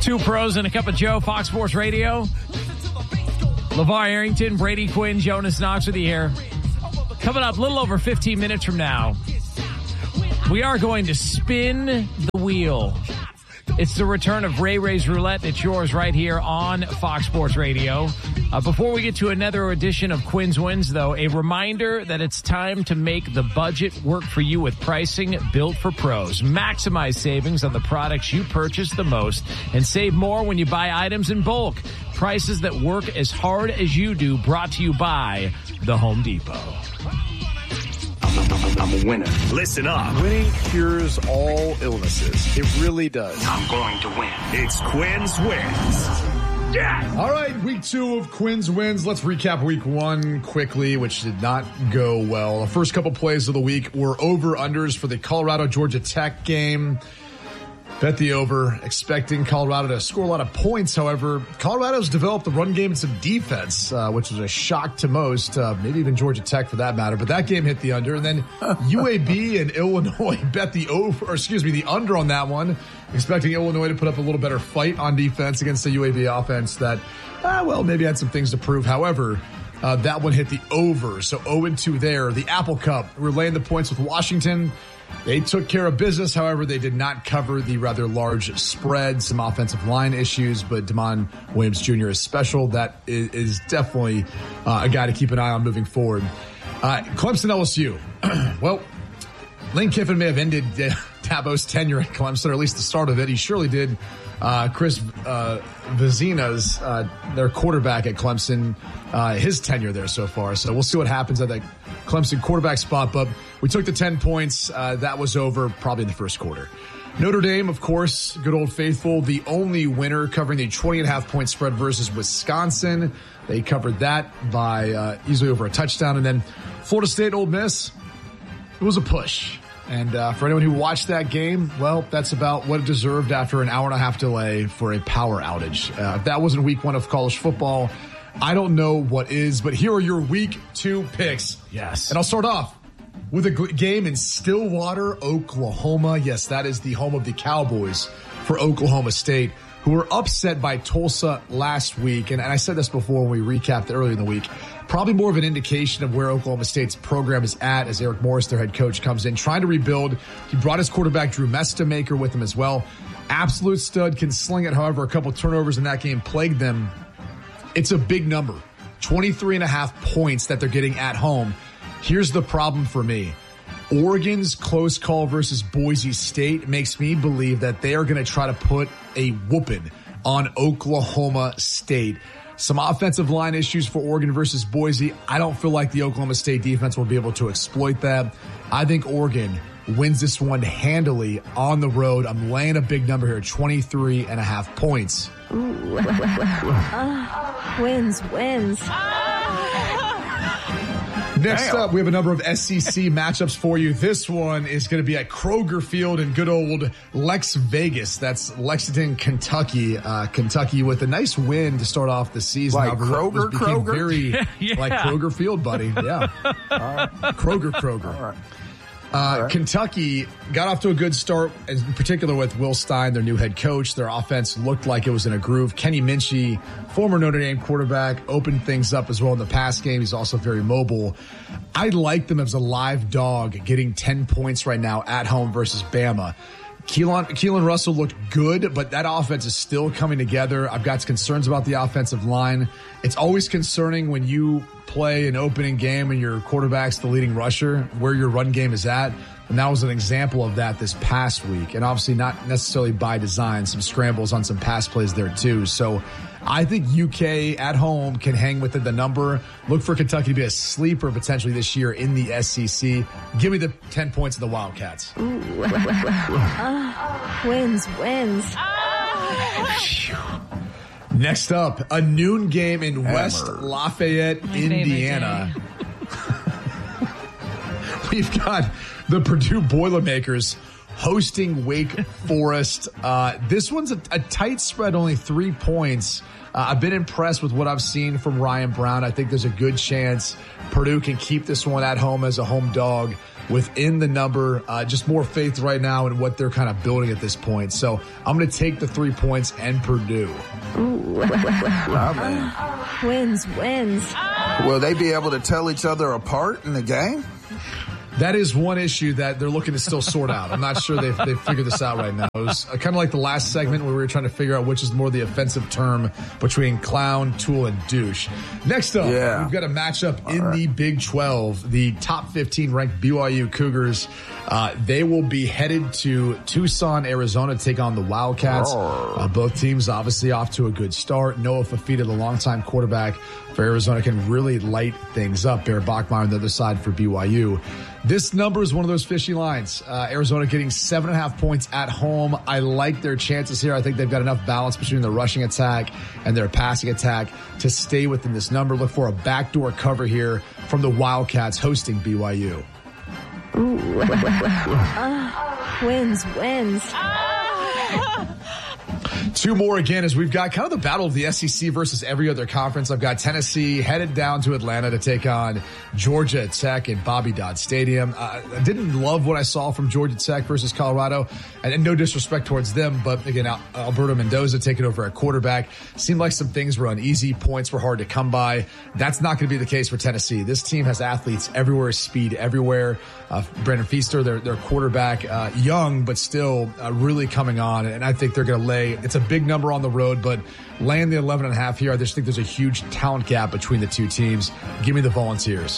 Two pros and a cup of Joe, Fox Sports Radio. LeVar Arrington, Brady Quinn, Jonas Knox with you here. Coming up a little over 15 minutes from now, we are going to spin the wheel. It's the return of Ray Ray's Roulette. It's yours right here on Fox Sports Radio. Before we get to another edition of Quinn's Wins, though, a reminder that it's time to make the budget work for you with pricing built for pros. Maximize savings on the products you purchase the most and save more when you buy items in bulk. Prices that work as hard as you do, brought to you by The Home Depot. I'm a winner. Listen up. Winning cures all illnesses. It really does. I'm going to win. It's Quinn's Wins. Yeah. All right, week 2 of Quinn's Wins. Let's recap week 1 quickly, which did not go well. The first couple plays of the week were over-unders for the Colorado-Georgia Tech game. Bet the over, expecting Colorado to score a lot of points. However, Colorado's developed the run game and some defense, which was a shock to most, maybe even Georgia Tech for that matter. But that game hit the under. And then UAB and Illinois bet the under on that one, expecting Illinois to put up a little better fight on defense against the UAB offense that, maybe had some things to prove. However, that one hit the over. So 0-2 there. The Apple Cup, we're laying the points with Washington. They took care of business. However, they did not cover the rather large spread, some offensive line issues, but Damon Williams Jr. is special. That is definitely a guy to keep an eye on moving forward. Clemson LSU. Well, Lane Kiffin may have ended Dabo's tenure at Clemson, or at least the start of it. He surely did. Chris Vizina's, their quarterback at Clemson, his tenure there so far. So we'll see what happens at that Clemson quarterback spot. But we took the 10 points. That was over probably in the first quarter. Notre Dame, of course, good old faithful, the only winner, covering the 20.5-point spread versus Wisconsin. They covered that by easily over a touchdown. And then Florida State, Ole Miss, it was a push. And for anyone who watched that game, well, that's about what it deserved after an hour-and-a-half delay for a power outage. If that wasn't week 1 of college football, I don't know what is. But here are your week 2 picks. Yes. And I'll start off with a game in Stillwater, Oklahoma. Yes, that is the home of the Cowboys for Oklahoma State, who were upset by Tulsa last week. And I said this before when we recapped earlier in the week. Probably more of an indication of where Oklahoma State's program is at as Eric Morris, their head coach, comes in, trying to rebuild. He brought his quarterback, Drew Mestamaker, with him as well. Absolute stud, can sling it. However, a couple turnovers in that game plagued them. It's a big number, 23.5 points that they're getting at home. Here's the problem for me. Oregon's close call versus Boise State makes me believe that they are going to try to put a whooping on Oklahoma State. Some offensive line issues for Oregon versus Boise. I don't feel like the Oklahoma State defense will be able to exploit that. I think Oregon wins this one handily on the road. I'm laying a big number here, 23.5 points. Ooh. Wins. Next up, we have a number of SEC matchups for you. This one is going to be at Kroger Field in good old Lex Vegas. That's Lexington, Kentucky. Kentucky with a nice win to start off the season. Like Kroger? Very Yeah. like Kroger Field, buddy. Yeah. Kroger. All right. Right. Kentucky got off to a good start, in particular with Will Stein, their new head coach. Their offense looked like it was in a groove. Kenny Minchie, former Notre Dame quarterback, opened things up as well in the pass game. He's also very mobile. I like them as a live dog, getting 10 points right now at home versus Bama. Keelan Russell looked good, but that offense is still coming together. I've got concerns about the offensive line. It's always concerning when you play an opening game and your quarterback's the leading rusher, where your run game is at. And that was an example of that this past week. And obviously not necessarily by design, some scrambles on some pass plays there too. So I think UK at home can hang within the number. Look for Kentucky to be a sleeper potentially this year in the SEC. Give me the 10 points of the Wildcats. Wins. Next up, a noon game in West Lafayette, Indiana. We've got the Purdue Boilermakers hosting Wake Forest. This one's a tight spread, only 3 points. I've been impressed with what I've seen from Ryan Brown. I think there's a good chance Purdue can keep this one at home as a home dog. within the number. Just more faith right now in what they're kind of building at this point. So I'm going to take the 3 points and Purdue. Wins. Will they be able to tell each other apart in the game? That is one issue that they're looking to still sort out. I'm not sure they've figured this out right now. It was kind of like the last segment where we were trying to figure out which is more the offensive term between clown, tool, and douche. Next up, we've got a matchup in the Big 12. The top 15 ranked BYU Cougars. They will be headed to Tucson, Arizona to take on the Wildcats. Both teams obviously off to a good start. Noah Fafita, the longtime quarterback for Arizona, can really light things up. Bear Bachmeier on the other side for BYU. This number is one of those fishy lines. Arizona getting 7.5 points at home. I like their chances here. I think they've got enough balance between their rushing attack and their passing attack to stay within this number. Look for a backdoor cover here from the Wildcats hosting BYU. Wins. Two more again as we've got kind of the battle of the SEC versus every other conference. I've got Tennessee headed down to Atlanta to take on Georgia Tech in Bobby Dodd Stadium. I didn't love what I saw from Georgia Tech versus Colorado, and no disrespect towards them, but again, Alberto Mendoza taking over at quarterback. Seemed like some things were uneasy. Points were hard to come by. That's not going to be the case for Tennessee. This team has athletes everywhere, speed everywhere. Brandon Feaster, their quarterback, young, but still really coming on, and I think they're going to lay. It's a big number on the road, but laying the 11.5 here, I just think there's a huge talent gap between the two teams. Give me the Volunteers.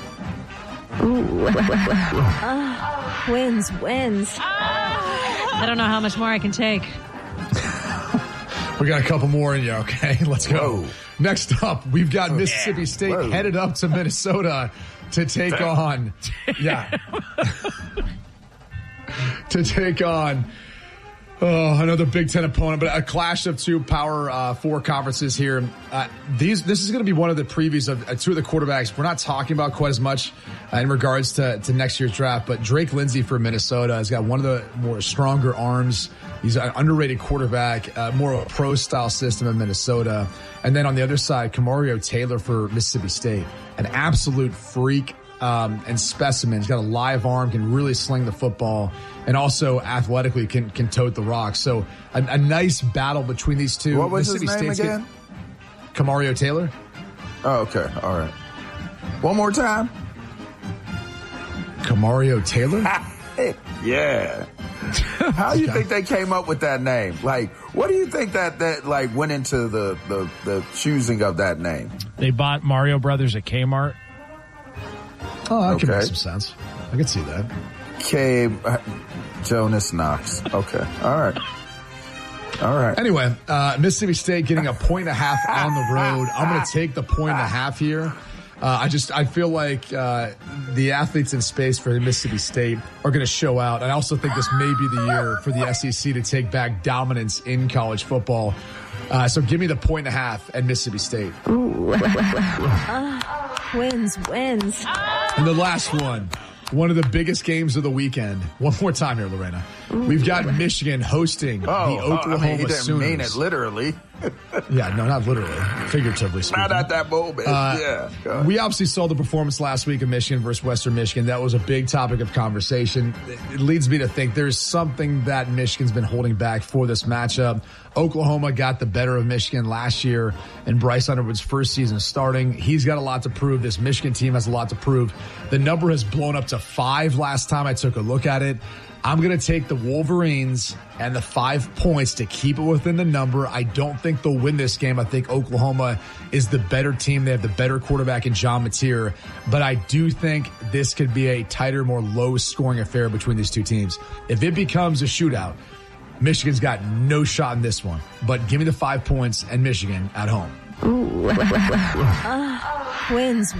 Wins. I don't know how much more I can take. We got a couple more in you, okay? Let's go. Next up, we've got Mississippi State headed up to Minnesota to take on... to take on... another Big Ten opponent, but a clash of two Power 4 conferences here. This is going to be one of the previews of two of the quarterbacks we're not talking about quite as much in regards to next year's draft, but Drake Lindsey for Minnesota has got one of the more stronger arms. He's an underrated quarterback, more of a pro-style system in Minnesota. And then on the other side, Kamario Taylor for Mississippi State, an absolute freak and specimen. He's got a live arm, can really sling the football, and also athletically can tote the rock. So a nice battle between these two. What was his name again? Kamario Taylor. Oh, okay. All right. One more time. Kamario Taylor? Yeah. How do you think they came up with that name? Like, what do you think that like went into the choosing of that name? They bought Mario Brothers at Kmart. Oh, that could make some sense. I could see that. Jonas Knox. Okay. All right. Anyway, Mississippi State getting 1.5 points on the road. I'm going to take the 1.5 points here. I feel like the athletes in space for Mississippi State are going to show out. I also think this may be the year for the SEC to take back dominance in college football. So give me the 1.5 points and Mississippi State. Wins. And the last one of the biggest games of the weekend. One more time here, Lorena. We've got Michigan hosting the Oklahoma he didn't Sooners. mean it literally. Yeah, no, not literally. Figuratively speaking. Not at that moment. We obviously saw the performance last week of Michigan versus Western Michigan. That was a big topic of conversation. It leads me to think there's something that Michigan's been holding back for this matchup. Oklahoma got the better of Michigan last year in Bryce Underwood's first season starting. He's got a lot to prove. This Michigan team has a lot to prove. The number has blown up to 5 last time I took a look at it. I'm going to take the Wolverines and the 5 points to keep it within the number. I don't think they'll win this game. I think Oklahoma is the better team. They have the better quarterback in John Mateer. But I do think this could be a tighter, more low-scoring affair between these two teams. If it becomes a shootout, Michigan's got no shot in this one. But give me the 5 points and Michigan at home. Wins.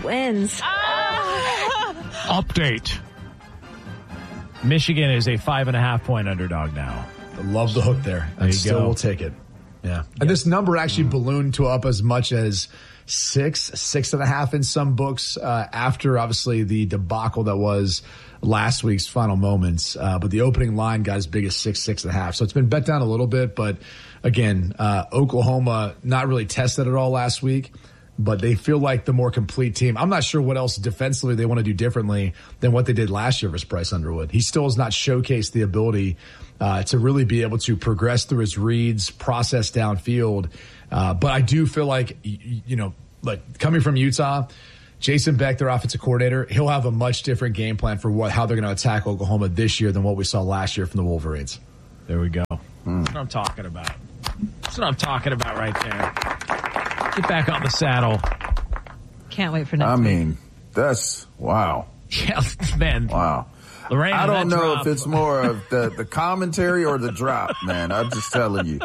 Update. Michigan is a 5.5 point underdog now. I love the hook there. There you go. We'll take it. Yeah. And this number actually ballooned to up as much as 6.5 in some books after obviously the debacle that was last week's final moments. But the opening line got as big as 6.5. So it's been bet down a little bit. But again, Oklahoma not really tested at all last week. but they feel like the more complete team. I'm not sure what else defensively they want to do differently than what they did last year versus Bryce Underwood. He still has not showcased the ability to really be able to progress through his reads, process downfield. But I do feel like, like coming from Utah, Jason Beck, their offensive coordinator, he'll have a much different game plan for how they're going to attack Oklahoma this year than what we saw last year from the Wolverines. There we go. That's what I'm talking about. That's what I'm talking about right there. Get back on the saddle. Can't wait for next week. That's wow. Yeah, man. Wow. Lorraine, I don't know if it's more of the commentary or the drop, man. I'm just telling you.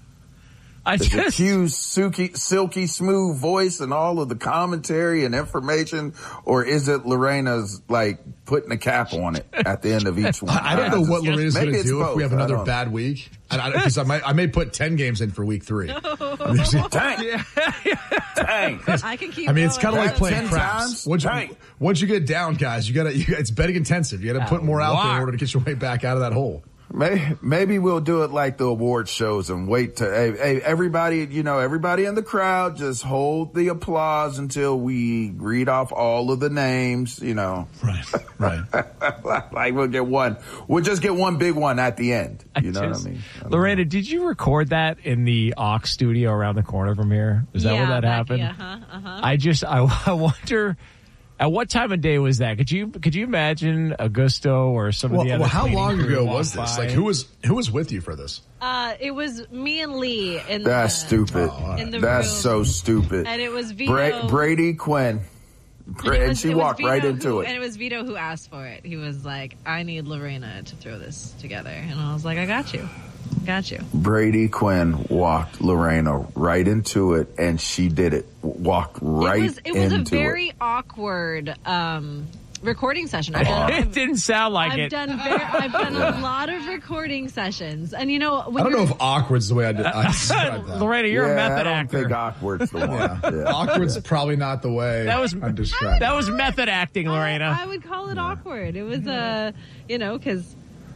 The Q's silky smooth voice and all of the commentary and information, or is it Lorena's like putting a cap on it at the end of each one? I don't know what Lorena's going to do if we have another bad week. Because I may put 10 games in for week 3. Dang. Dang. I can keep. It's kind of like playing 10 craps. times? Once you get down, guys, it's betting intensive. You got to put more out there in order to get your way back out of that hole. Maybe we'll do it like the award shows and wait to everybody in the crowd just hold the applause until we read off all of the names, Right. Like we'll just get one big one at the end. You know what I mean? Lorena, did you record that in the Aux studio around the corner from here? Is that where that happened? I wonder. At what time of day was that? Could you imagine Augusto or some of the other? Well, how long ago was by? this? Like, who was with you for this? It was me and Lee. That's stupid. In the That's room. so stupid. And it was Vito. Brady Quinn. And she walked right into it. And it was Vito who asked for it. He was like, I need Lorena to throw this together. And I was like, I got you. Brady Quinn walked Lorena right into it, and she did it. Walked right into it. It was a very awkward recording session. It didn't sound like it. I've done a lot of recording sessions. And, I don't know if awkward's the way I describe that. Lorena, you're a method actor. I don't think awkward's the one. Yeah. Awkward's probably not the way I describe it. That was method acting, Lorena. I would call it awkward. It was, because...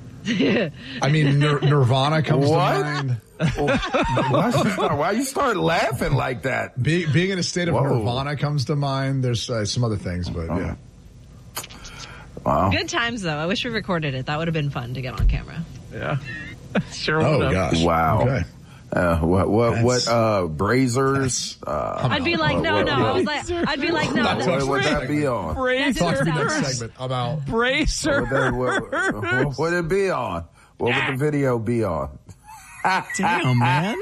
Nirvana comes to mind. Why you start laughing like that? Being in a state of Nirvana comes to mind. There's some other things, but yeah. Wow. Good times, though. I wish we recorded it. That would have been fun to get on camera. Yeah. Sure. Oh, gosh. Wow. Okay. What Brazers? I'd be like, no. I was like, I'd be like, no. What would that be on? Talk to me next segment about Bracers. What would it be on? What would the video be on? Damn, man.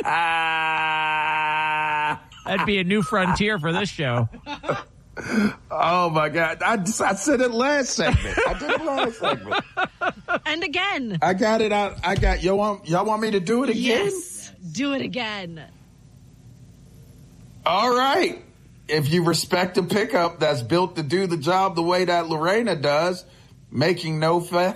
That'd be a new frontier for this show. Oh my God! I said it last segment. I did it last segment. And again. I got it out. Y'all want me to do it again? Yes. Do it again. All right. If you respect a pickup that's built to do the job the way that Lorena does, making no fuss,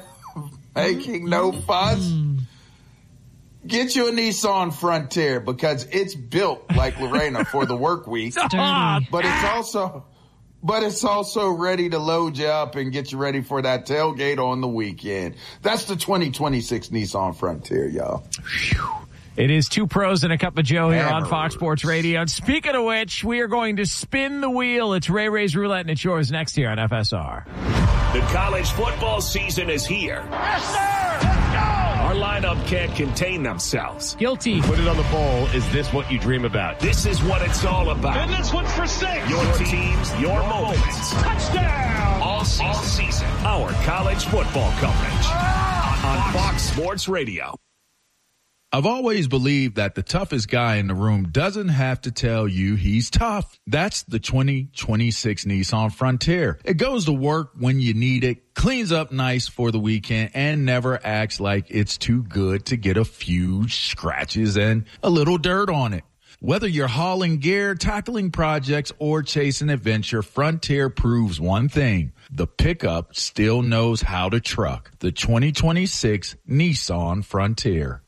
get you a Nissan Frontier because it's built like Lorena for the work week. But it's also ready to load you up and get you ready for that tailgate on the weekend. That's the 2026 Nissan Frontier, y'all. It is Two Pros and a Cup of Joe here on Fox Sports Radio. And speaking of which, we are going to spin the wheel. It's Ray Ray's Roulette, and it's yours next here on FSR. The college football season is here. Yes, sir! Let's go! Our lineup can't contain themselves. Guilty. Put it on the bowl. Is this what you dream about? This is what it's all about. And this one's for 6. Your teams, your moments. Touchdown! All season. Our college football coverage on Fox Sports Radio. I've always believed that the toughest guy in the room doesn't have to tell you he's tough. That's the 2026 Nissan Frontier. It goes to work when you need it, cleans up nice for the weekend, and never acts like it's too good to get a few scratches and a little dirt on it. Whether you're hauling gear, tackling projects, or chasing adventure, Frontier proves one thing. The pickup still knows how to truck. The 2026 Nissan Frontier.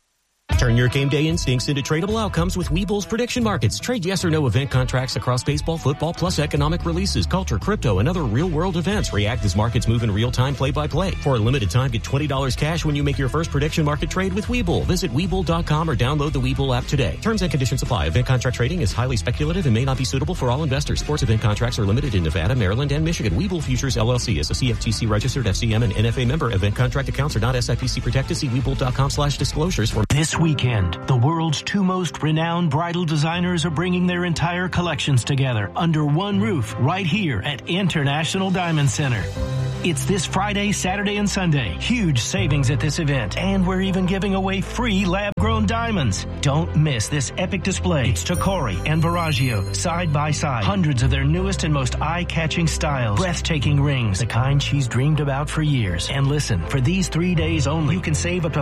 Turn your game day instincts into tradable outcomes with Webull's prediction markets. Trade yes or no event contracts across baseball, football, plus economic releases, culture, crypto, and other real-world events. React as markets move in real time, play-by-play. For a limited time, get $20 cash when you make your first prediction market trade with Webull. Visit Webull.com or download the Webull app today. Terms and conditions apply. Event contract trading is highly speculative and may not be suitable for all investors. Sports event contracts are limited in Nevada, Maryland, and Michigan. Webull Futures LLC is a CFTC registered FCM and NFA member. Event contract accounts are not SIPC protected. See Webull.com/disclosures for. This weekend, the world's two most renowned bridal designers are bringing their entire collections together under one roof right here at International Diamond Center. It's this Friday, Saturday, and Sunday. Huge savings at this event. And we're even giving away free lab-grown diamonds. Don't miss this epic display. It's Tocori and Verragio, side by side. Hundreds of their newest and most eye-catching styles. Breathtaking rings, the kind she's dreamed about for years. And listen, for these 3 days only, you can save up to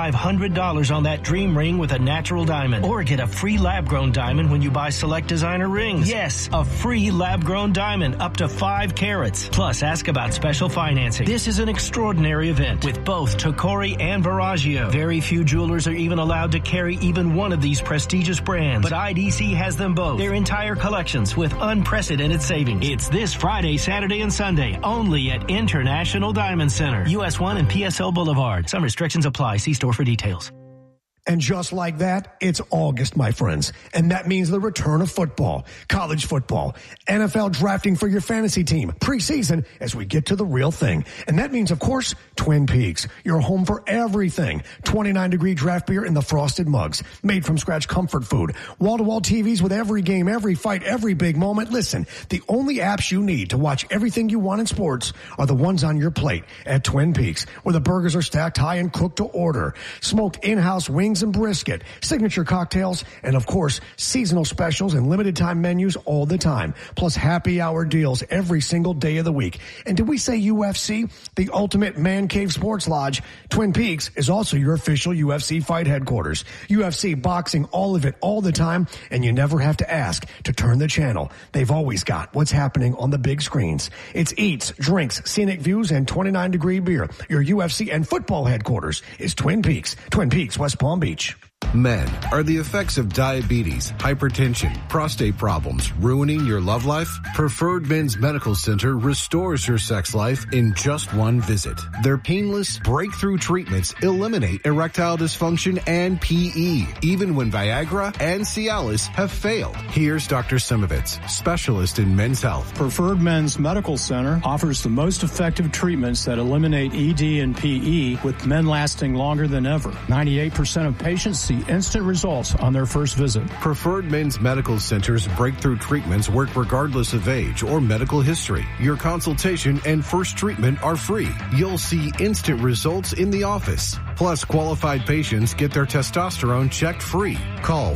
$4,500 on that dream ring with a natural diamond. Or get a free lab-grown diamond when you buy select designer rings. Yes, a free lab-grown diamond up to 5 carats. Plus, ask about special financing. This is an extraordinary event with both Tocori and Verragio. Very few jewelers are even allowed to carry even one of these prestigious brands, but IDC has them both. Their entire collections with unprecedented savings. It's this Friday, Saturday, and Sunday only at International Diamond Center, US 1 and PSL Boulevard. Some restrictions apply. See store for details. And just like that, it's August, my friends. And that means the return of football, college football, NFL drafting for your fantasy team, preseason as we get to the real thing. And that means, of course, Twin Peaks, your home for everything. 29-degree draft beer in the frosted mugs, made from scratch comfort food, wall-to-wall TVs with every game, every fight, every big moment. Listen, the only apps you need to watch everything you want in sports are the ones on your plate at Twin Peaks, where the burgers are stacked high and cooked to order. Smoked in-house wings and brisket, signature cocktails, and of course, seasonal specials and limited time menus all the time, plus happy hour deals every single day of the week. And did we say UFC? The ultimate man cave sports lodge. Twin Peaks is also your official UFC fight headquarters. UFC, boxing, all of it, all the time, and you never have to ask to turn the channel. They've always got what's happening on the big screens. It's eats, drinks, scenic views, and 29-degree beer. Your UFC and football headquarters is Twin Peaks, West Palm Beach. Men, are the effects of diabetes, hypertension, prostate problems ruining your love life? Preferred Men's Medical Center restores your sex life in just one visit. Their painless, breakthrough treatments eliminate erectile dysfunction and PE, even when Viagra and Cialis have failed. Here's Dr. Simovitz, specialist in men's health. Preferred Men's Medical Center offers the most effective treatments that eliminate ED and PE, with men lasting longer than ever. 98% of patients see instant results on their first visit. Preferred Men's Medical Center's breakthrough treatments work regardless of age or medical history. Your consultation and first treatment are free. You'll see instant results in the office. Plus, qualified patients get their testosterone checked free. Call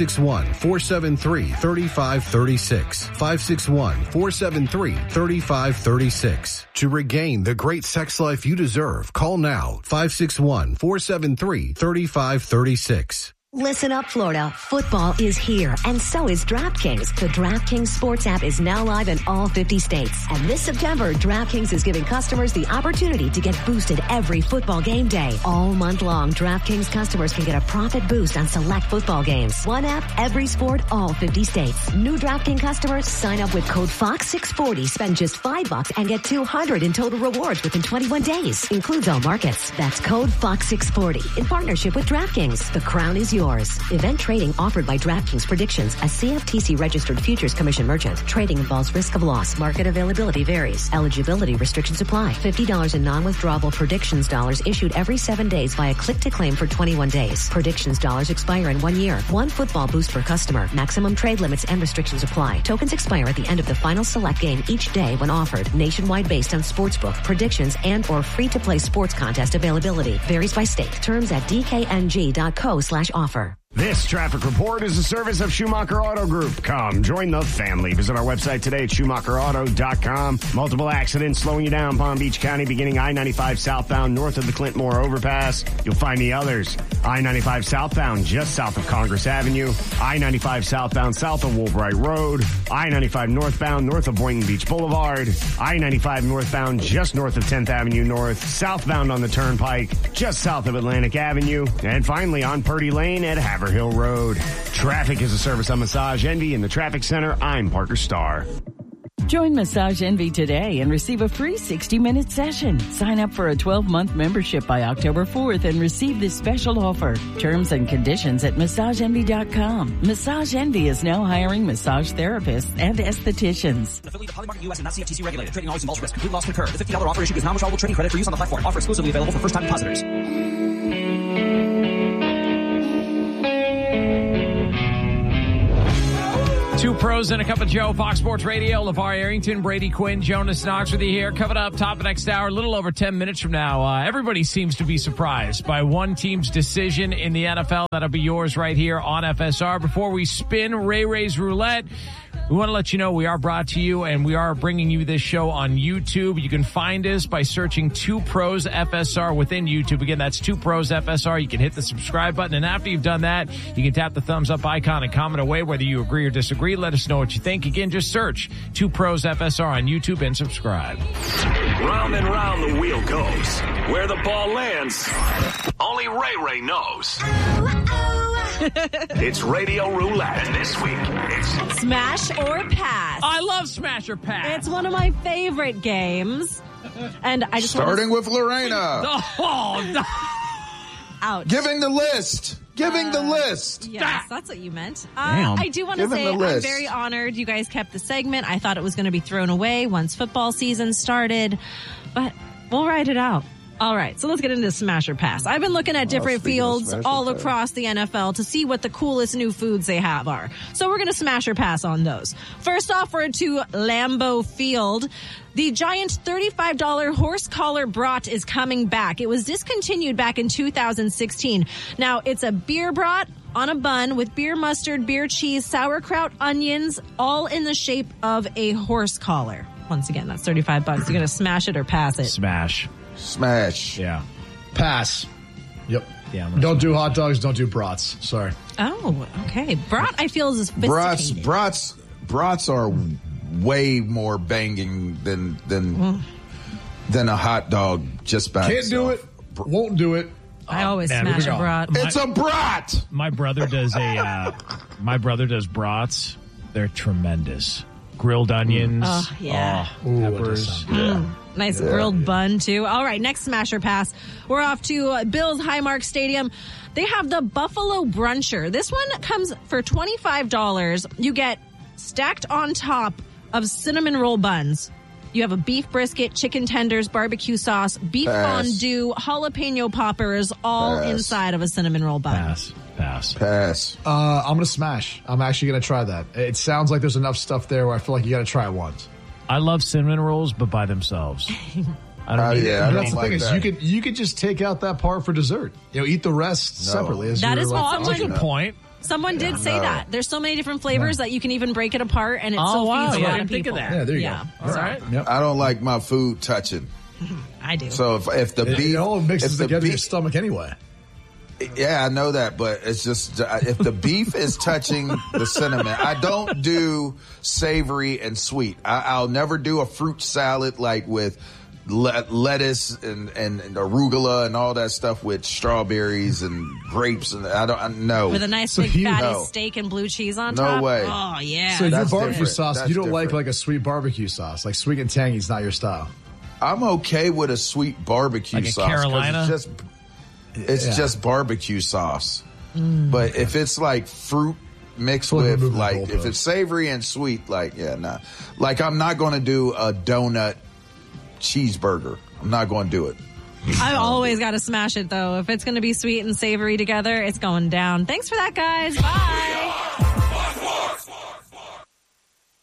561-473-3536. 561-473-3536. To regain the great sex life you deserve, call now. 561-473-3536. Listen up, Florida. Football is here, and so is DraftKings. The DraftKings Sports app is now live in all 50 states. And this September, DraftKings is giving customers the opportunity to get boosted every football game day. All month long, DraftKings customers can get a profit boost on select football games. One app, every sport, all 50 states. New DraftKings customers sign up with code FOX640, spend just $5 and get $200 in total rewards within 21 days. Includes all markets. That's code FOX640 in partnership with DraftKings. The crown is yours. Event trading offered by DraftKings Predictions, a CFTC registered futures commission merchant. Trading involves risk of loss. Market availability varies. Eligibility restrictions apply. $50 in non-withdrawable Predictions dollars issued every 7 days via click to claim for 21 days. Predictions dollars expire in 1 year. One football boost per customer. Maximum trade limits and restrictions apply. Tokens expire at the end of the final select game each day when offered. Nationwide based on sportsbook, predictions, and or free-to-play sports contest availability. Varies by state. Terms at dkng.co/offer. This traffic report is a service of Schumacher Auto Group. Come, join the family. Visit our website today at SchumacherAuto.com. Multiple accidents slowing you down, Palm Beach County, beginning I-95 southbound north of the Clintmore overpass. You'll find the others. I-95 southbound just south of Congress Avenue. I-95 southbound south of Woolbright Road. I-95 northbound north of Boynton Beach Boulevard. I-95 northbound just north of 10th Avenue North. Southbound on the Turnpike, just south of Atlantic Avenue. And finally on Purdy Lane at Haverhill Road. Traffic is a service of Massage Envy in the Traffic Center. I'm Parker Starr. Join Massage Envy today and receive a free 60-minute session. Sign up for a 12-month membership by October 4th and receive this special offer. Terms and conditions at MassageEnvy.com. Massage Envy is now hiring massage therapists and estheticians. Affiliate of Polymarket US and not CFTC regulated. Trading always involves risk. Complete loss can occur. The $50 offer issued is non-withdrawable trading credit for use on the platform. Offer exclusively available for first-time depositors. Two pros and a cup of Joe, Fox Sports Radio. LeVar Arrington, Brady Quinn, Jonas Knox with you here. Coming up top of next hour, a little over 10 minutes from now. Everybody seems to be surprised by one team's decision in the NFL. That'll be yours right here on FSR. Before we spin Ray Ray's Roulette, we want to let you know we are brought to you and we are bringing you this show on YouTube. You can find us by searching 2 Pros FSR within YouTube. Again, that's 2 Pros FSR. You can hit the subscribe button, and after you've done that, you can tap the thumbs up icon and comment away whether you agree or disagree. Let us know what you think. Again, just search 2 Pros FSR on YouTube and subscribe. Round and round the wheel goes. Where the ball lands, only Ray Ray knows. It's Radio Roulette, and this week it's Smash or Pass. I love Smash or Pass. It's one of my favorite games. And I just starting with Lorena. Oh, no. Ouch. Giving the list. The list. Yes, that's what you meant. Damn. I do want to say I'm very honored you guys kept the segment. I thought it was going to be thrown away once football season started, but we'll ride it out. All right, so let's get into Smash or Pass. I've been looking at different fields all across the NFL to see what the coolest new foods they have are. So we're going to Smash or Pass on those. First off, we're to Lambeau Field. The giant $35 horse collar brat is coming back. It was discontinued back in 2016. Now, it's a beer brat on a bun with beer mustard, beer cheese, sauerkraut, onions, all in the shape of a horse collar. Once again, that's $35. You're going to smash it or pass it? Smash. Yeah. Pass. Yep. Yeah. Don't do hot dogs. Don't do brats. Sorry. Oh, okay. Brat, I feel, is sophisticated. Brats are way more banging than a hot dog just by Can't itself. do it. Won't do it. I always smash a brat. It's a brat. My brother does brats. They're tremendous. Grilled onions. Oh, yeah. Peppers. Nice grilled bun, too. All right, next Smash or Pass. We're off to Bills Highmark Stadium. They have the Buffalo Bruncher. This one comes for $25. You get stacked on top of cinnamon roll buns. You have a beef brisket, chicken tenders, barbecue sauce, beef fondue, jalapeno poppers, all inside of a cinnamon roll bun. Pass. I'm going to smash. I'm actually going to try that. It sounds like there's enough stuff there where I feel like you got to try it once. I love cinnamon rolls, but by themselves. I don't need I that's don't the thing like is that. you could just take out that part for dessert. Eat the rest separately. As That you're is like, what That's a good point. Someone did say that. There's so many different flavors that you can even break it apart, and it's so wow. feeds a Yeah, I lot didn't of think people. of that. Yeah, there you go. All right. Yep. I don't like my food touching. I do. So if the beef, It all mixes if the together in your beef- stomach anyway. Yeah, I know that, but it's just if the beef is touching the cinnamon, I don't do savory and sweet. I'll never do a fruit salad like with lettuce and arugula and all that stuff with strawberries and grapes, and I know. With a nice big fatty steak and blue cheese on top. No way. Oh, yeah. So your That's barbecue different. sauce, That's you don't different. like a sweet barbecue sauce. Like sweet and tangy is not your style. I'm okay with a sweet barbecue Like a sauce. 'cause Carolina? It's just barbecue sauce. But if it's like fruit mixed with if it's savory and sweet, like I'm not going to do a donut cheeseburger. I'm not going to do it. I've always got to smash it, though. If it's going to be sweet and savory together, it's going down. Thanks for that, guys. Bye.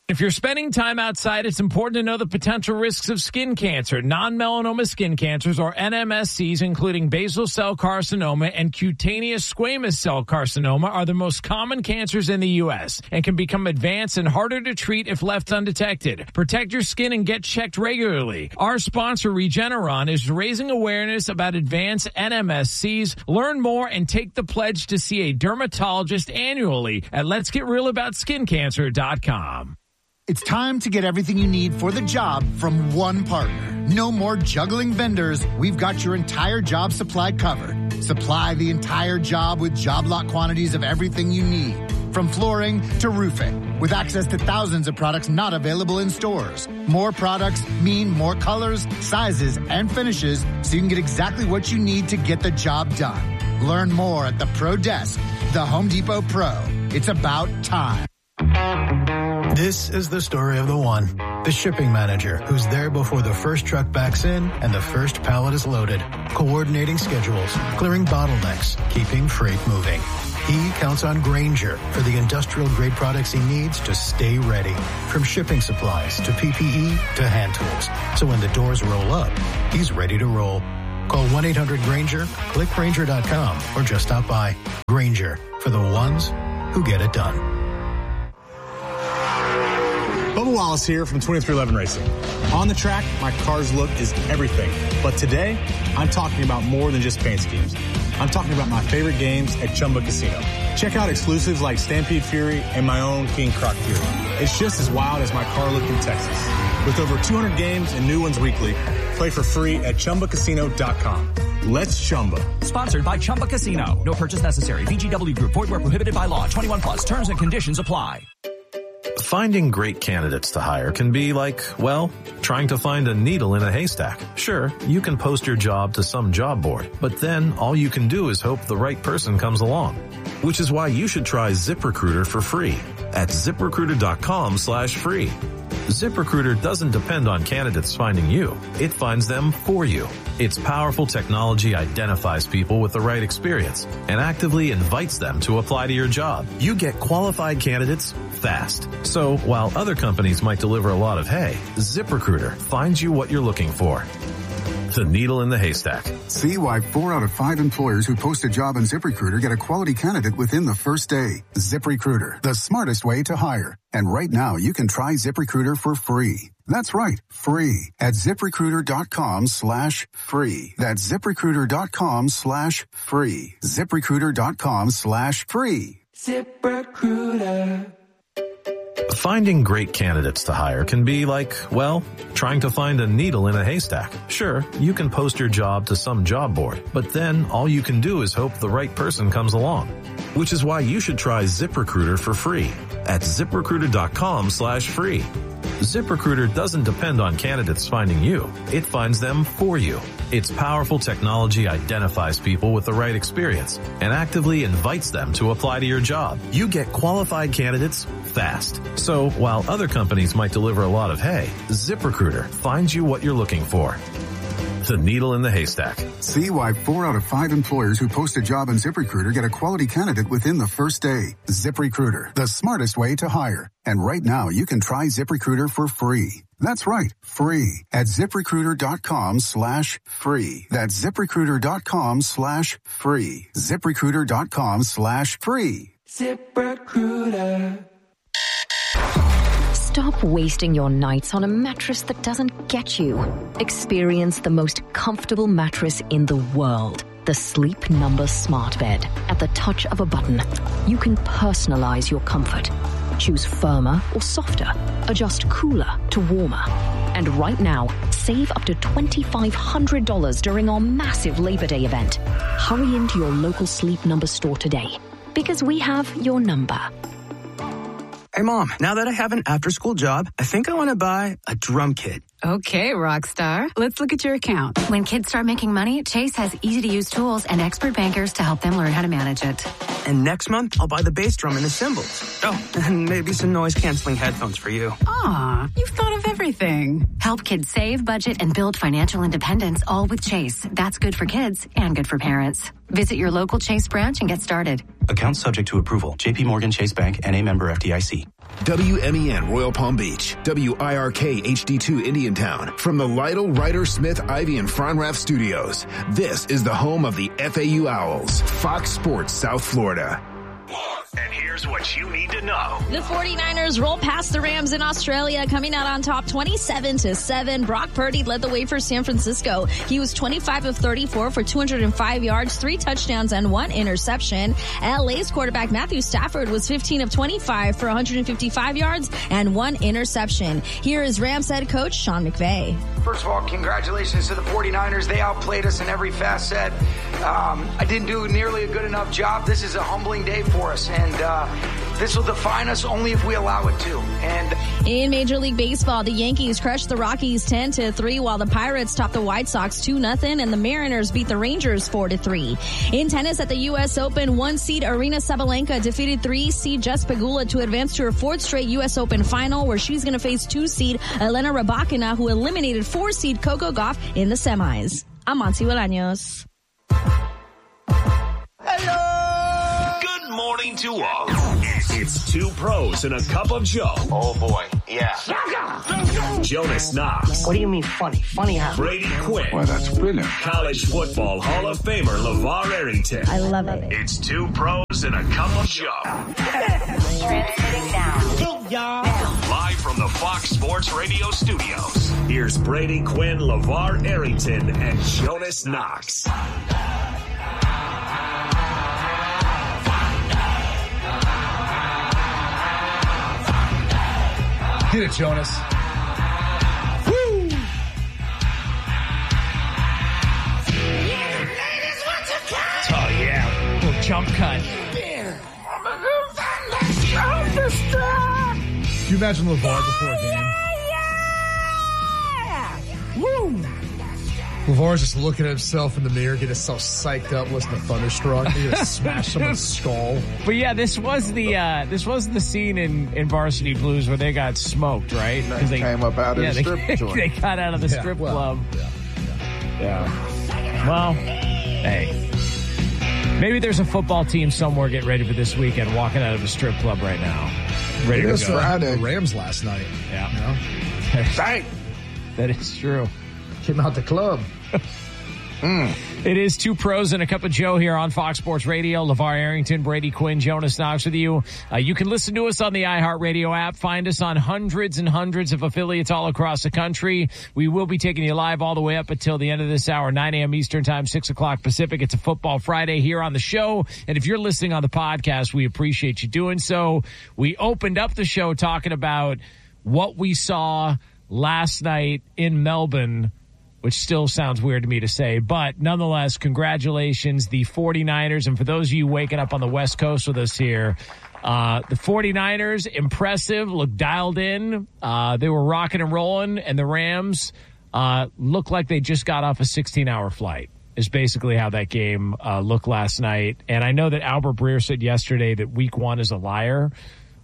If you're spending time outside, it's important to know the potential risks of skin cancer. Non-melanoma skin cancers, or NMSCs, including basal cell carcinoma and cutaneous squamous cell carcinoma, are the most common cancers in the U.S. and can become advanced and harder to treat if left undetected. Protect your skin and get checked regularly. Our sponsor, Regeneron, is raising awareness about advanced NMSCs. Learn more and take the pledge to see a dermatologist annually at letsgetrealaboutSkinCancer.com. It's time to get everything you need for the job from one partner. No more juggling vendors. We've got your entire job supply covered. Supply the entire job with job lot quantities of everything you need, from flooring to roofing, with access to thousands of products not available in stores. More products mean more colors, sizes, and finishes, so you can get exactly what you need to get the job done. Learn more at the Pro Desk, the Home Depot Pro. It's about time. This is the story of the one, the shipping manager, who's there before the first truck backs in and the first pallet is loaded, coordinating schedules, clearing bottlenecks, keeping freight moving. He counts on Grainger for the industrial-grade products he needs to stay ready, from shipping supplies to PPE to hand tools. So when the doors roll up, he's ready to roll. Call 1-800-GRAINGER, click Grainger.com, or just stop by. Grainger, for the ones who get it done. Bubba Wallace here from 2311 Racing. On the track, my car's look is everything. But today, I'm talking about more than just paint schemes. I'm talking about my favorite games at Chumba Casino. Check out exclusives like Stampede Fury and my own King Croc Fury. It's just as wild as my car look in Texas. With over 200 games and new ones weekly, play for free at ChumbaCasino.com. Let's Chumba. Sponsored by Chumba Casino. No purchase necessary. VGW Group. Void where prohibited by law. 21 plus. Terms and conditions apply. Finding great candidates to hire can be like, well, trying to find a needle in a haystack. Sure, you can post your job to some job board, but then all you can do is hope the right person comes along. Which is why you should try ZipRecruiter for free at ZipRecruiter.com/free. ZipRecruiter doesn't depend on candidates finding you. It finds them for you. Its powerful technology identifies people with the right experience and actively invites them to apply to your job. You get qualified candidates fast. So while other companies might deliver a lot of hay, ZipRecruiter finds you what you're looking for. The needle in the haystack. See why 4 out of 5 employers who post a job on ZipRecruiter get a quality candidate within the first day. ZipRecruiter, the smartest way to hire. And right now, you can try ZipRecruiter for free. That's right, free at ZipRecruiter.com/free. That's ZipRecruiter.com/free. ZipRecruiter.com/free. ZipRecruiter. Finding great candidates to hire can be like, well, trying to find a needle in a haystack. Sure, you can post your job to some job board, but then all you can do is hope the right person comes along. Which is why you should try ZipRecruiter for free at ZipRecruiter.com/free. ZipRecruiter doesn't depend on candidates finding you. It finds them for you. Its powerful technology identifies people with the right experience and actively invites them to apply to your job. You get qualified candidates fast. So while other companies might deliver a lot of hay, ZipRecruiter finds you what you're looking for. The needle in the haystack. See why 4 out of 5 employers who post a job on ZipRecruiter get a quality candidate within the first day. ZipRecruiter, the smartest way to hire. And right now, you can try ZipRecruiter for free. That's right, free at ZipRecruiter.com/free. That's ZipRecruiter.com/free. ZipRecruiter.com/free. ZipRecruiter. Stop wasting your nights on a mattress that doesn't get you. Experience the most comfortable mattress in the world. The Sleep Number Smart Bed. At the touch of a button, you can personalize your comfort. Choose firmer or softer. Adjust cooler to warmer. And right now, save up to $2,500 during our massive Labor Day event. Hurry into your local Sleep Number store today, because we have your number. Hey, Mom, now that I have an after-school job, I think I want to buy a drum kit. Okay, Rockstar. Let's look at your account. When kids start making money, Chase has easy-to-use tools and expert bankers to help them learn how to manage it. And next month, I'll buy the bass drum and the cymbals. Oh, and maybe some noise-canceling headphones for you. Aw, you've thought of everything. Help kids save, budget, and build financial independence, all with Chase. That's good for kids and good for parents. Visit your local Chase branch and get started. Account subject to approval. JP Morgan Chase Bank, N.A. member FDIC. WMEN Royal Palm Beach, WIRK HD2 Indiantown. From the Lytle, Ryder, Smith, Ivy, and Fronrath studios, this is the home of the FAU Owls, Fox Sports South Florida. And here's what you need to know. The 49ers roll past the Rams in Australia, coming out on top 27-7. Brock Purdy led the way for San Francisco. He was 25 of 34 for 205 yards, 3 touchdowns, and 1 interception. LA's quarterback Matthew Stafford was 15 of 25 for 155 yards and 1 interception. Here is Rams head coach Sean McVay. First of all, congratulations to the 49ers. They outplayed us in every facet. I didn't do nearly a good enough job. This is a humbling day for us, and this will define us only if we allow it to. And in Major League Baseball, the Yankees crushed the Rockies 10-3, while the Pirates topped the White Sox 2-0, and the Mariners beat the Rangers 4-3. In tennis at the U.S. Open, 1-seed Arina Sabalenka defeated 3-seed Jess Pegula to advance to her 4th straight U.S. Open final, where she's going to face 2-seed Elena Rybakina, who eliminated 4-seed Coco Gauff in the semis. I'm Monty Bolaños. Good morning to all. It's 2 pros and a cup of Joe. Oh boy, yeah. Jonas Knox. What do you mean funny? Funny how? Brady Quinn. Well, that's brilliant. College football Hall of Famer LeVar Arrington. I love it. It's 2 pros and a cup of Joe. Transmitting down. Live from the Fox Sports Radio studios. Here's Brady Quinn, LeVar Arrington, and Jonas Knox. Hit it, Jonas. Woo! Oh, yeah. Little jump cut. Can you imagine LeVar before a game? Woo! LeVar's just looking at himself in the mirror, getting himself psyched up, listening to Thunderstruck. He's going to smash someone's skull. But yeah, this was the scene in Varsity Blues where they got smoked, right? Because they came up out of the strip joint. They got out of the strip club. Yeah. Well, hey. Maybe there's a football team somewhere getting ready for this weekend, walking out of a strip club right now. Ready to go. The Rams last night. Yeah. You know? Dang. That is true. Came out the club. It is 2 pros and a cup of Joe here on Fox Sports Radio. LeVar Arrington, Brady Quinn, Jonas Knox with you. You can listen to us on the iHeartRadio app. Find us on hundreds and hundreds of affiliates all across the country. We will be taking you live all the way up until the end of this hour, 9 a.m. Eastern Time, 6 o'clock Pacific. It's a Football Friday here on the show. And if you're listening on the podcast, we appreciate you doing so. We opened up the show talking about what we saw last night in Melbourne, which still sounds weird to me to say, but nonetheless, congratulations, the 49ers. And for those of you waking up on the West Coast with us here, the 49ers, impressive, look dialed in. They were rocking and rolling, and the Rams looked like they just got off a 16-hour flight, is basically how that game looked last night. And I know that Albert Breer said yesterday that week 1 is a liar.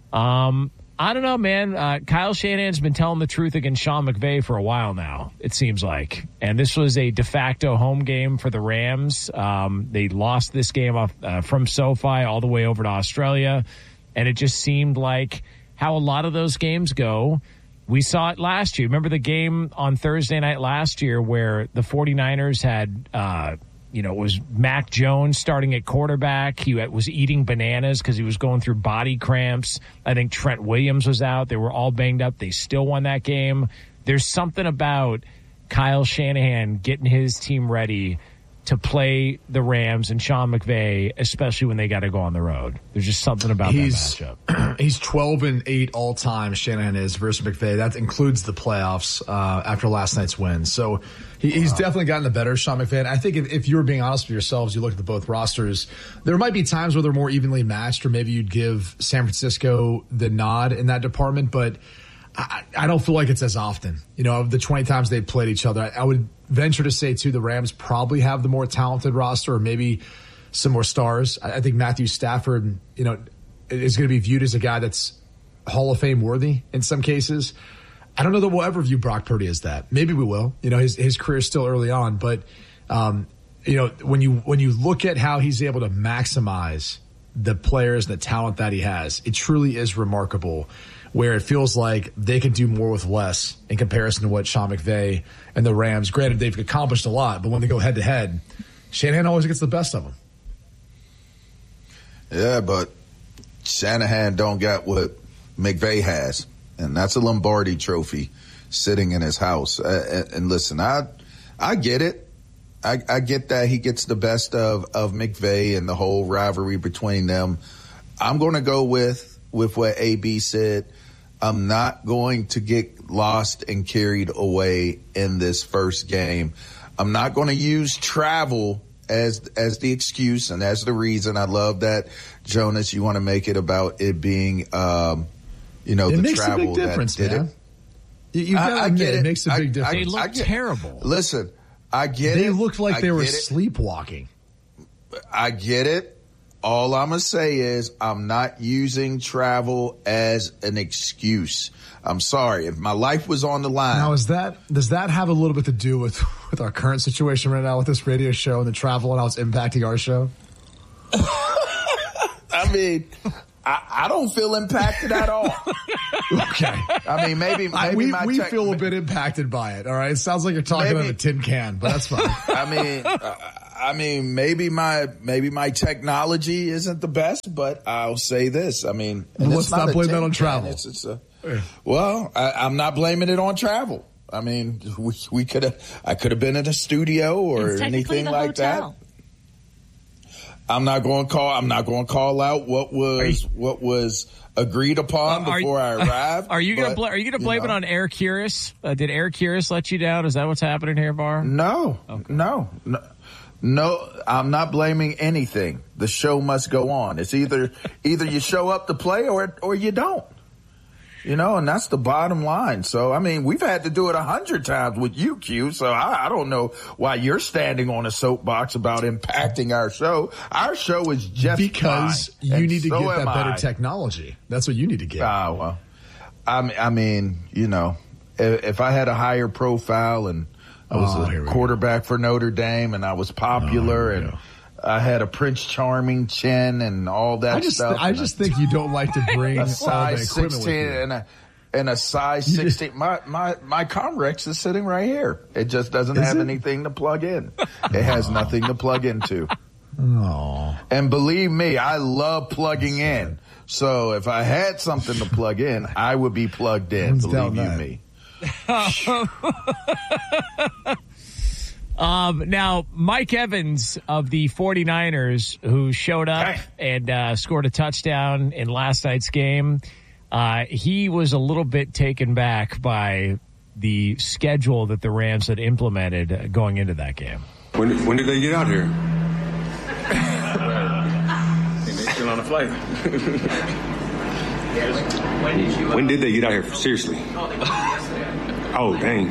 I don't know, man. Kyle Shanahan's been telling the truth against Sean McVay for a while now, it seems like. And this was a de facto home game for the Rams. They lost this game off from SoFi all the way over to Australia. And it just seemed like how a lot of those games go. We saw it last year. Remember the game on Thursday night last year where the 49ers had it was Mac Jones starting at quarterback. He was eating bananas because he was going through body cramps. I think Trent Williams was out. They were all banged up. They still won that game. There's something about Kyle Shanahan getting his team ready to play the Rams and Sean McVay, especially when they got to go on the road. There's just something about that matchup. He's 12-8 all time, Shanahan is, versus McVay. That includes the playoffs after last night's win. So he's definitely gotten the better, Sean McVay. And I think if you were being honest with yourselves, you look at the both rosters, there might be times where they're more evenly matched, or maybe you'd give San Francisco the nod in that department, but I don't feel like it's as often. Of the 20 times they've played each other, I would venture to say, too, the Rams probably have the more talented roster, or maybe some more stars. I think Matthew Stafford, is going to be viewed as a guy that's Hall of Fame worthy in some cases. I don't know that we'll ever view Brock Purdy as that. Maybe we will. His career is still early on, but when you look at how he's able to maximize the players, the talent that he has. It truly is remarkable, where it feels like they can do more with less in comparison to what Sean McVay and the Rams. Granted, they've accomplished a lot, but when they go head to head, Shanahan always gets the best of them. Yeah, but Shanahan don't got what McVay has, and that's a Lombardi trophy sitting in his house. And listen, I get it. I get that he gets the best of McVay and the whole rivalry between them. I'm going to go with what AB said. I'm not going to get lost and carried away in this first game. I'm not going to use travel as the excuse and as the reason. I love that, Jonas, you want to make it about it being, the travel that did it. You gotta admit, it makes a big difference. They look terrible. Listen, I get it. They looked like they were sleepwalking. I get it. All I'm going to say is I'm not using travel as an excuse. I'm sorry. If my life was on the line. Now, does that have a little bit to do with our current situation right now with this radio show and the travel and how it's impacting our show? I mean, I don't feel impacted at all. Okay. I mean, maybe we feel a bit impacted by it. All right. It sounds like you're talking out of a tin can, but that's fine. I mean, maybe my technology isn't the best, but I'll say this. I mean, let's not blame that on travel. I'm not blaming it on travel. I mean, I could have been in a studio or anything like that. I'm not going to call out what was agreed upon before I arrived. Are you going to blame it on Air Curtis? Did Air Curtis let you down? Is that what's happening here, Bar? No. Okay. No, I'm not blaming anything. The show must go on. It's either you show up to play or you don't. And that's the bottom line. So, I mean, we've had to do it 100 times with you, Q. So I don't know why you're standing on a soapbox about impacting our show. Our show is just because fine. You need to get that better technology. That's what you need to get. Well, I mean, if I had a higher profile and I was a quarterback for Notre Dame and I was popular and I had a Prince Charming chin and all that stuff. I just think you don't like to bring a size 16 and a size 16. My Comrex is sitting right here. It just doesn't have anything to plug in. It has nothing to plug into. Oh. And believe me, I love plugging in. So if I had something to plug in, I would be plugged in. Believe you me. Now, Mike Evans of the 49ers, who showed up and scored a touchdown in last night's game, he was a little bit taken back by the schedule that the Rams had implemented going into that game. When did they get out here? They're still on a flight. When did they get out here? Seriously. Oh, dang.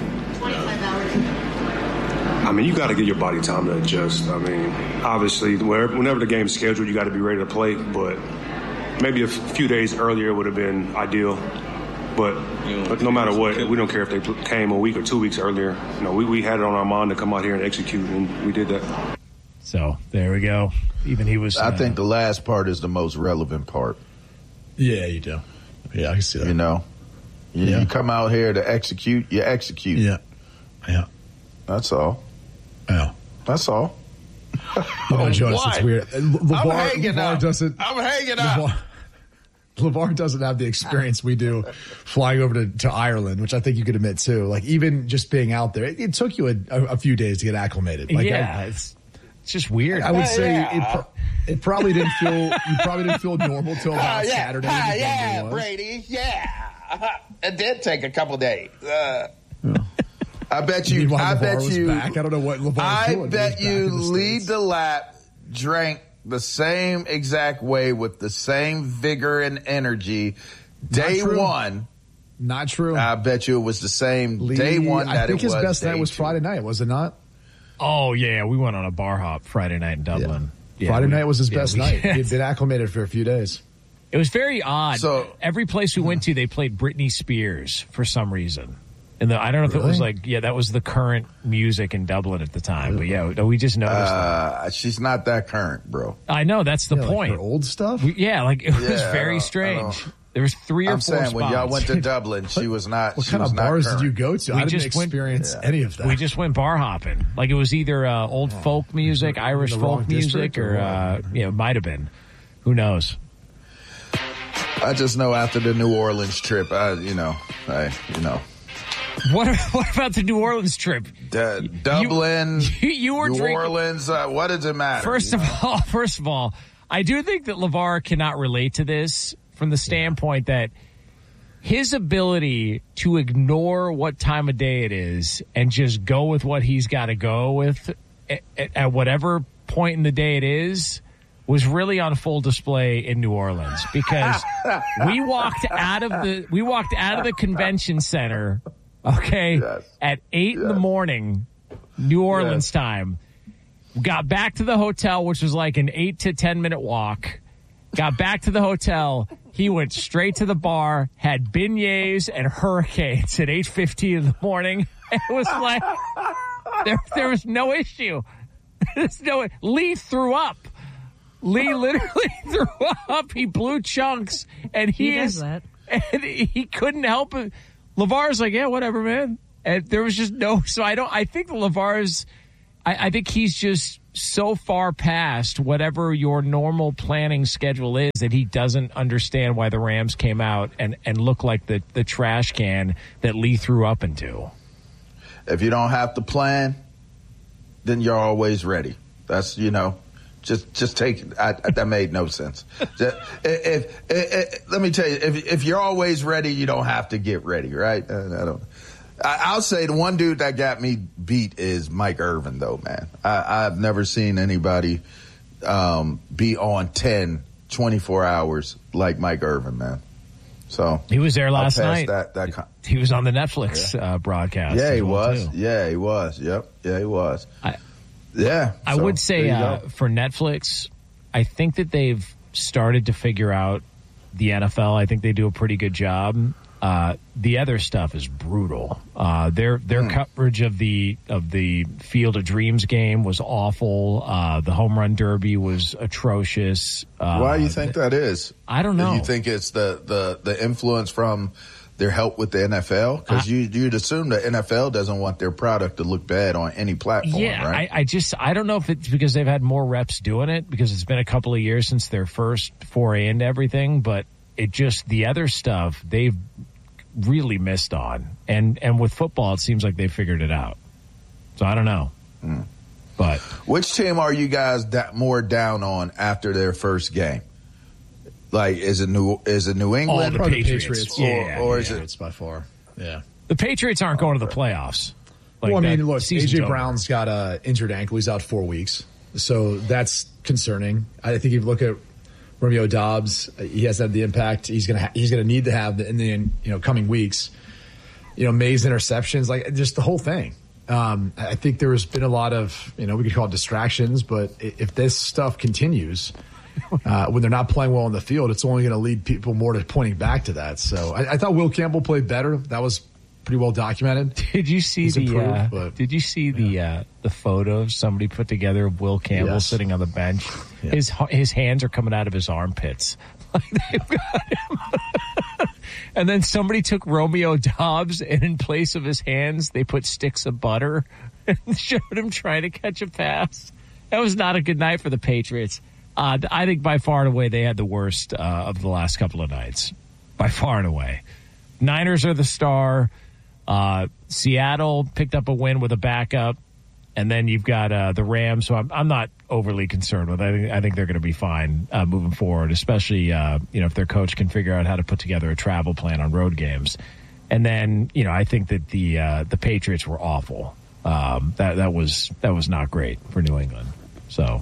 I mean, you got to give your body time to adjust. I mean, obviously, whenever the game's scheduled, you got to be ready to play. But maybe a few days earlier would have been ideal. But no matter what, we don't care if they came a week or 2 weeks earlier. We had it on our mind to come out here and execute, and we did that. So there we go. Even he was. I think the last part is the most relevant part. Yeah, you do. Yeah, I can see that. You come out here to execute, you execute. Yeah. That's all. Yeah. That's all. Jonas, it's weird. I'm hanging out. LeVar doesn't have the experience we do flying over to Ireland, which I think you could admit too. Like, even just being out there, it took you a few days to get acclimated. Like, it's just weird. I would say it probably didn't feel, you probably didn't feel normal till about Saturday. Brady. Yeah. It did take a couple days. I bet you. Back. I don't know what LeVar was doing. I bet you lead the lap, drank the same exact way with the same vigor and energy. Day one. Not true. I bet you it was the same day one that it was. I think his best night was Friday night, was it not? Oh, yeah. We went on a bar hop Friday night in Dublin. Yeah, Friday night was his best night. He'd been acclimated for a few days. It was very odd. So every place we went to, they played Britney Spears for some reason. And I don't know if it was that was the current music in Dublin at the time. But yeah, we just noticed that. She's not that current, bro. I know, that's the point. Like her old stuff? It was very strange. There was 3 or 4 spots. When y'all went to Dublin, she was not. What kind of bars did you go to? I didn't experience any of that. We just went bar hopping. Like, it was either old folk music, Irish folk music, or it might have been. Who knows? I just know after the New Orleans trip, What about the New Orleans trip? Dublin, you were New drinking. Orleans. What does it matter? First of all, I do think that LeVar cannot relate to this from the standpoint that his ability to ignore what time of day it is and just go with what he's got to go with at whatever point in the day it is was really on full display in New Orleans, because we walked out of the convention center, at 8 in the morning, New Orleans time. Got back to the hotel, which was like an 8 to 10 minute walk. Got back to the hotel. He went straight to the bar, had beignets and hurricanes at 8:15 in the morning. It was like there was no issue. Lee threw up. Lee literally threw up. He blew chunks, and and he couldn't help it. LeVar's like, yeah, whatever, man. And there was just no. So I think LeVar's. I think he's just so far past whatever your normal planning schedule is that he doesn't understand why the Rams came out and look like the trash can that Lee threw up into. If you don't have to plan, then you're always ready. That's, just take it. That made no sense. Let me tell you, if you're always ready, you don't have to get ready, right? I'll say the one dude that got me beat is Mike Irvin, though, man. I've never seen anybody be on 10, 24 hours like Mike Irvin, man. So he was there last night. He was on the Netflix broadcast. Yeah, he was. Too. Yeah, he was. Yep. Yeah, he was. I would say for Netflix, I think that they've started to figure out the NFL. I think they do a pretty good job. The other stuff is brutal. Their coverage of the Field of Dreams game was awful. The home run derby was atrocious. Why do you think that is? I don't know. Do you think it's the influence from their help with the NFL? Because you'd assume the NFL doesn't want their product to look bad on any platform, right? I don't know if it's because they've had more reps doing it, because it's been a couple of years since their first foray into everything, but the other stuff they've really missed on. And with football, it seems like they figured it out. So I don't know. But which team are you guys more down on after their first game? Like, is it New England? The Patriots. Or is it? It's by far. Yeah. The Patriots aren't going to the playoffs. Look, AJ Brown's got an injured ankle. He's out 4 weeks. So that's concerning. I think if you look at Romeo Doubs, he has had the impact he's gonna need to have in the coming weeks. May's interceptions, like just the whole thing. I think there has been a lot of we could call it distractions, but if this stuff continues when they're not playing well on the field, it's only going to lead people more to pointing back to that. So I thought Will Campbell played better. That was pretty well documented. Did you see the photo somebody put together of Will Campbell sitting on the bench? Yeah. His hands are coming out of his armpits. Like they've got him. And then somebody took Romeo Doubs, and in place of his hands, they put sticks of butter and showed him trying to catch a pass. That was not a good night for the Patriots. I think by far and away they had the worst of the last couple of nights. By far and away. Niners are the star. Seattle picked up a win with a backup, and then you've got the Rams. So I'm not overly concerned with. I think they're going to be fine moving forward, especially if their coach can figure out how to put together a travel plan on road games. And then I think that the Patriots were awful. That was not great for New England. So.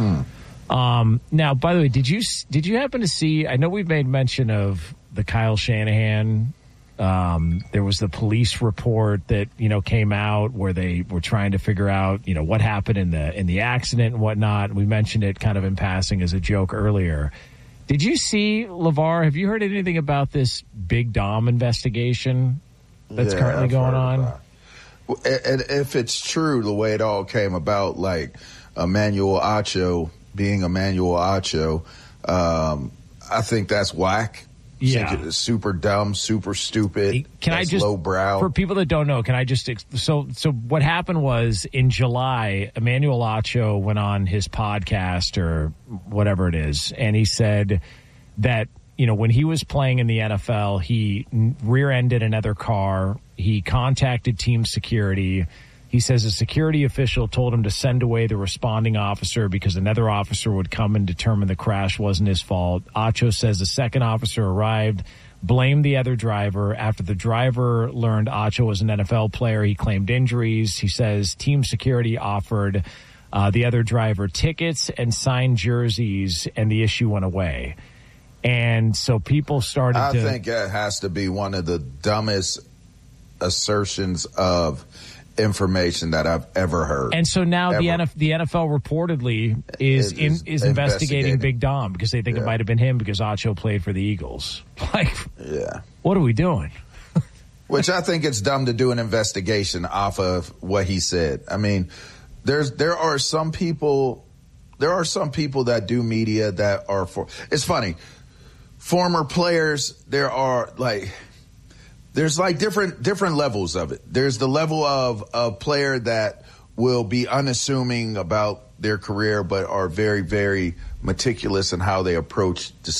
Now, by the way, did you happen to see? I know we've made mention of the Kyle Shanahan. There was the police report that came out where they were trying to figure out what happened in the accident and whatnot. We mentioned it kind of in passing as a joke earlier. Did you see, LeVar? Have you heard anything about this Big Dom investigation? that's currently going on. And if it's true, the way it all came about, like Emmanuel Acho being Emmanuel Acho, I think that's whack. Yeah. It's super dumb, super stupid. Can I just, lowbrow. For people that don't know, can I just, so what happened was in July, Emmanuel Acho went on his podcast or whatever it is, and he said that, when he was playing in the NFL, he rear-ended another car. He contacted team security. He says a security official told him to send away the responding officer because another officer would come and determine the crash wasn't his fault. Acho says the second officer arrived, blamed the other driver. After the driver learned Acho was an NFL player, he claimed injuries. He says team security offered the other driver tickets and signed jerseys, and the issue went away. And so people started I think that has to be one of the dumbest assertions of information that I've ever heard. And so now the NFL reportedly is investigating Big Dom because they think it might have been him because Acho played for the Eagles. What are we doing? Which I think it's dumb to do an investigation off of what he said. I mean, there are some people that do media that are it's funny. Former players, there's different levels of it. There's the level of a player that will be unassuming about their career, but are very, very meticulous in how they approach